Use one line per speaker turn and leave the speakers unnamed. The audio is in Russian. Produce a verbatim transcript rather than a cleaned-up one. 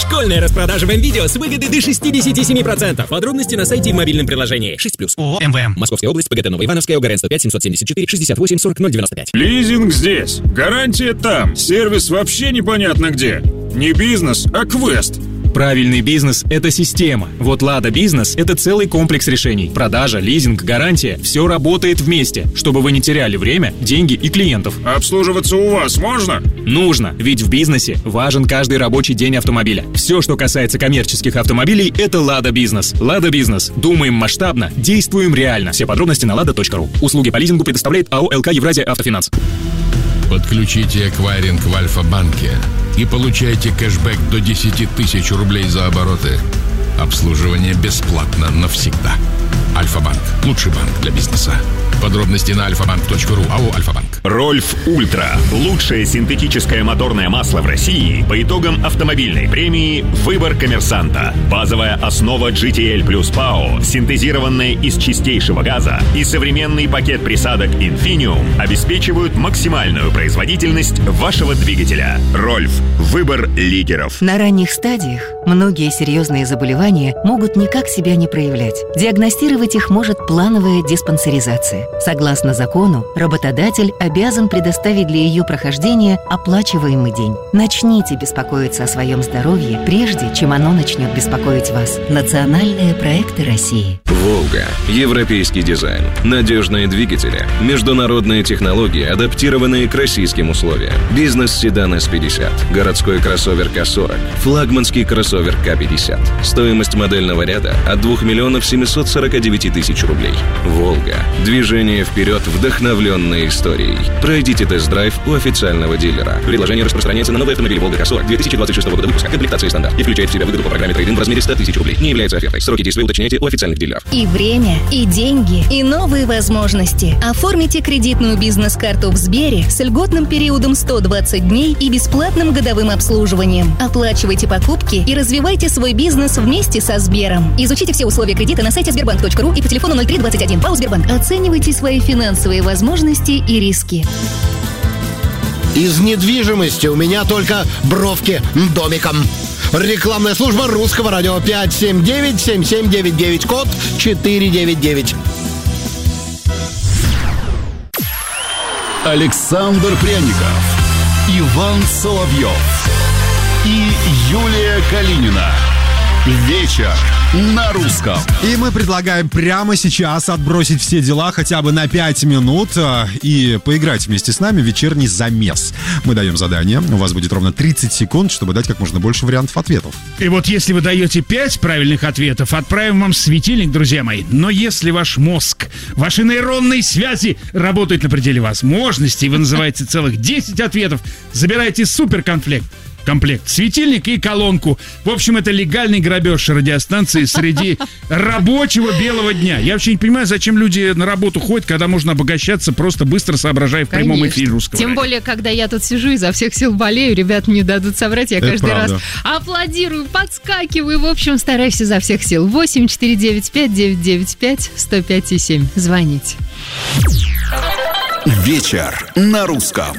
Школьная распродажа в МВидео с выгодой до шестьдесят семь процентов. Подробности на сайте и мобильном приложении. шесть плюс. ООО МВМ. Московская область, ПГТ Новоивановская, ОГРН сто пять семьсот семьдесят четыре шестьдесят восемь сорок ноль девяносто пять.
Лизинг здесь. Гарантия там. Сервис вообще непонятно где. Не бизнес, а квест.
Правильный бизнес – это система. Вот Лада Бизнес – это целый комплекс решений. Продажа, лизинг, гарантия – все работает вместе, чтобы вы не теряли время, деньги и клиентов.
Обслуживаться у вас можно?
Нужно, ведь в бизнесе важен каждый рабочий день автомобиля. Все, что касается коммерческих автомобилей – это Лада Бизнес. Лада Бизнес. Думаем масштабно, действуем реально. Все подробности на лада точка ру. Услуги по лизингу предоставляет АО ЛК Евразия Автофинанс.
Подключите эквайринг в Альфа-банке и получайте кэшбэк до десять тысяч рублей за обороты. Обслуживание бесплатно навсегда. Альфа-банк. Лучший банк для бизнеса. Подробности на альфа банк точка ру. АО «Альфа-банк».
Рольф Ультра. Лучшее синтетическое моторное масло в России по итогам автомобильной премии «Выбор коммерсанта». Базовая основа джи ти эл плюс ПАО, синтезированная из чистейшего газа, и современный пакет присадок Infinium обеспечивают максимальную производительность вашего двигателя. Рольф. Выбор лидеров.
На ранних стадиях многие серьезные заболевания могут никак себя не проявлять. Диагностировать их может плановая диспансеризация. Согласно закону, работодатель обязан предоставить для ее прохождения оплачиваемый день. Начните беспокоиться о своем здоровье, прежде чем оно начнет беспокоить вас. Национальные проекты России.
«Волга». Европейский дизайн. Надежные двигатели. Международные технологии, адаптированные к российским условиям. Бизнес-седан эс пятьдесят. Городской кроссовер ка сорок. Флагманский кроссовер ка пятьдесят. Стоимость модельного ряда от двух миллионов семьсот сорок девять тысяч рублей. «Волга». Движение вперед, вдохновленной историей. Пройдите тест-драйв у официального дилера. Предложение распространяется на новые автомобили «Волга» ка сорок две тысячи двадцать шестого года выпуска. Комплектация стандарт. И включает в себя выгоду по программе трейд-ин в размере сто тысяч рублей. Не является офертой. Сроки действия уточняйте у официальных дилеров.
И время, и деньги, и новые возможности. Оформите кредитную бизнес-карту в Сбере с льготным периодом сто двадцать дней и бесплатным годовым обслуживанием. Оплачивайте покупки и развивайте свой бизнес вместе со Сбером. Изучите все условия кредита на сайте сбербанк точка ру и по телефону ноль три двадцать один. ПАО «Сбербанк». Оценивайте свои финансовые возможности и риски.
Из недвижимости у меня только бровки домиком. Рекламная служба Русского радио пять семь девять семь семь девять девять, код четыре девять девять.
Александр Пряников, Иван Соловьев и Юлия Калинина. Вечер на русском.
И мы предлагаем прямо сейчас отбросить все дела хотя бы на пять минут и поиграть вместе с нами в вечерний замес. Мы даем задание, у вас будет ровно тридцать секунд, чтобы дать как можно больше вариантов ответов.
И вот если вы даете пять правильных ответов, отправим вам светильник, друзья мои. Но если ваш мозг, ваши нейронные связи работают на пределе возможностей, вы называете целых десять ответов, забирайте суперкомплект. Комплект, светильник и колонку. В общем, это легальный грабеж радиостанции среди рабочего белого дня. Я вообще не понимаю, зачем люди на работу ходят, когда можно обогащаться, просто быстро соображая в
Конечно.
прямом эфире русского
Тем
радио.
более, когда я тут сижу, изо всех сил болею, ребят мне дадут соврать, я
Это
каждый
правда.
раз аплодирую, подскакиваю, в общем, стараюсь изо всех сил. восемь четыре девять пять девять девять пять сто пять семь. Звоните.
Вечер на русском.